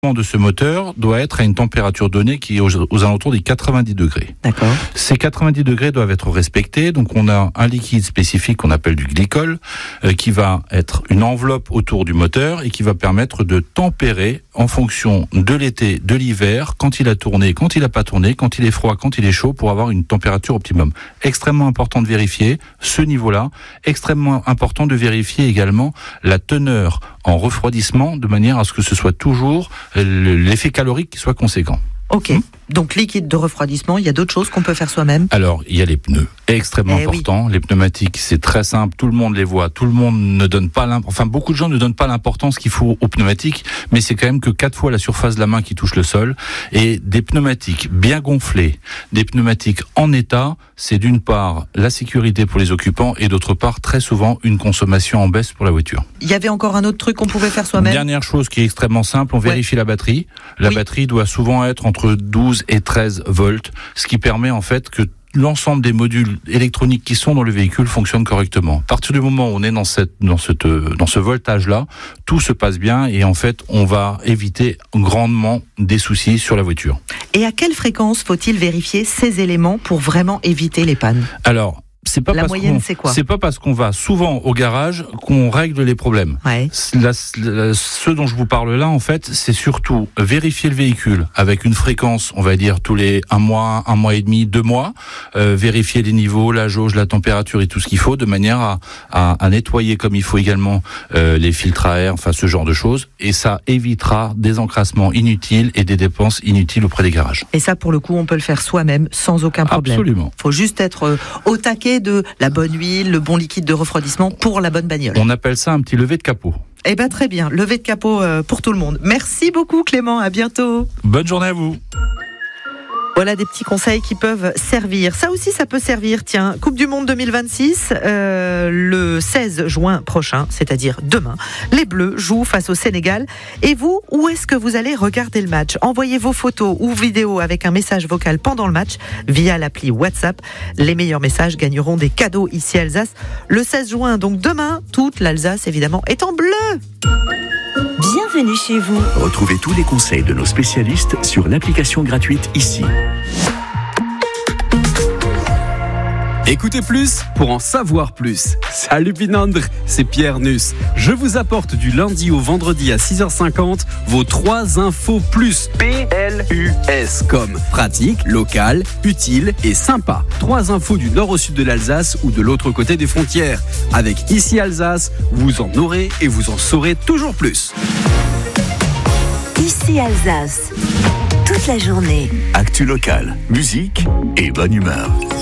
de ce moteur doit être à une température donnée qui est aux alentours des 90 degrés. D'accord. Ces 90 degrés doivent être respectés. Donc on a un liquide spécifique qu'on appelle du glycol qui va être une enveloppe autour du moteur et qui va permettre de tempérer en fonction de l'été, de l'hiver, quand il a tourné, quand il n'a pas tourné, quand il est froid, quand il est chaud, pour avoir une température optimum. Extrêmement important de vérifier ce niveau-là. Extrêmement important de vérifier également la teneur en refroidissement de manière à ce que ce soit toujours l'effet calorique qui soit conséquent. Ok, donc liquide de refroidissement, il y a d'autres choses qu'on peut faire soi-même? Alors, il y a les pneus, extrêmement important. Oui. Les pneumatiques, c'est très simple, tout le monde les voit, tout le monde ne donne pas beaucoup de gens ne donnent pas l'importance qu'il faut aux pneumatiques, mais c'est quand même que 4 fois la surface de la main qui touche le sol. Et des pneumatiques bien gonflés, des pneumatiques en état, c'est d'une part la sécurité pour les occupants et d'autre part, très souvent, une consommation en baisse pour la voiture. Il y avait encore un autre truc qu'on pouvait faire soi-même? Dernière chose qui est extrêmement simple, on vérifie la batterie. La batterie doit souvent être entre 12 et 13 volts, ce qui permet en fait que l'ensemble des modules électroniques qui sont dans le véhicule fonctionnent correctement. À partir du moment où on est dans ce voltage-là, tout se passe bien et en fait, on va éviter grandement des soucis sur la voiture. Et à quelle fréquence faut-il vérifier ces éléments pour vraiment éviter les pannes? Alors, c'est pas parce qu'on va souvent au garage qu'on règle les problèmes. Ouais. Ce dont je vous parle là, en fait, c'est surtout vérifier le véhicule avec une fréquence, on va dire tous les 1 mois et demi, 2 mois, vérifier les niveaux, la jauge, la température et tout ce qu'il faut, de manière à nettoyer comme il faut également les filtres à air, enfin ce genre de choses, et ça évitera des encrassements inutiles et des dépenses inutiles auprès des garages. Et ça, pour le coup, on peut le faire soi-même sans aucun problème. Absolument. Faut juste être au taquet de la bonne huile, le bon liquide de refroidissement pour la bonne bagnole. On appelle ça un petit lever de capot. Eh bien très bien, lever de capot pour tout le monde. Merci beaucoup Clément, à bientôt. Bonne journée à vous. Voilà des petits conseils qui peuvent servir. Ça aussi, ça peut servir. Tiens, Coupe du Monde 2026, le 16 juin prochain, c'est-à-dire demain, les Bleus jouent face au Sénégal. Et vous, où est-ce que vous allez regarder le match? Envoyez vos photos ou vidéos avec un message vocal pendant le match via l'appli WhatsApp. Les meilleurs messages gagneront des cadeaux ici à Alsace. Le 16 juin, donc demain, toute l'Alsace, évidemment, est en bleu. Bienvenue chez vous. Retrouvez tous les conseils de nos spécialistes sur l'application gratuite ici. Écoutez plus pour en savoir plus. Salut Pinandre, c'est Pierre Nuss. Je vous apporte du lundi au vendredi à 6h50 vos 3 infos plus. PLUS. Comme pratique, local, utile et sympa. 3 infos du nord au sud de l'Alsace ou de l'autre côté des frontières. Avec Ici Alsace, vous en aurez et vous en saurez toujours plus. Ici Alsace, toute la journée. Actu local, musique et bonne humeur.